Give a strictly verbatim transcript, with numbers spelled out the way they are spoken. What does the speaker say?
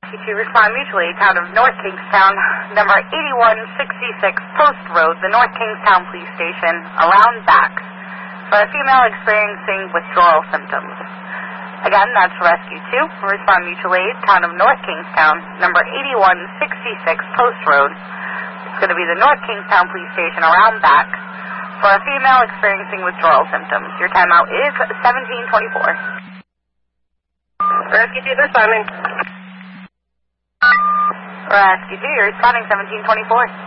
To respond mutually, town of North Kingstown, number eighty-one sixty-six Post Road, the North Kingstown Police Station, around back, for a female experiencing withdrawal symptoms. Again, that's Rescue two, respond mutual aid, town of North Kingstown, number eighty-one sixty-six Post Road. It's going to be the North Kingstown Police Station, around back, for a female experiencing withdrawal symptoms. Your timeout is seventeen twenty-four. Rescue two, responding. Rescue two, you're responding seventeen twenty-four.